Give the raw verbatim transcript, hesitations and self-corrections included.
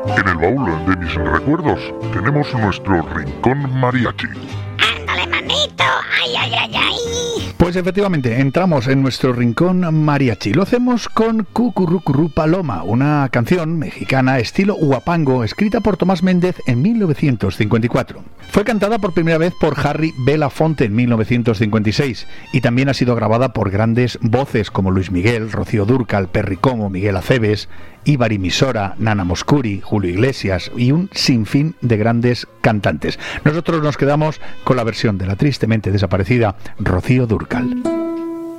En el baúl de mis recuerdos tenemos nuestro rincón mariachi. ¡Ándale, manito! ¡Ay, ay, ay, ay! Pues efectivamente, entramos en nuestro rincón mariachi. Lo hacemos con Cucurrucurru Paloma, una canción mexicana estilo huapango, escrita por Tomás Méndez en mil novecientos cincuenta y cuatro. Fue cantada por primera vez por Harry Belafonte en mil novecientos cincuenta y seis y también ha sido grabada por grandes voces como Luis Miguel, Rocío Dúrcal, Perry Como, Miguel Aceves, Ibari Misora, Nana Moscuri, Julio Iglesias y un sinfín de grandes cantantes. Nosotros nos quedamos con la versión de la tristemente desaparecida Rocío Dúrcal.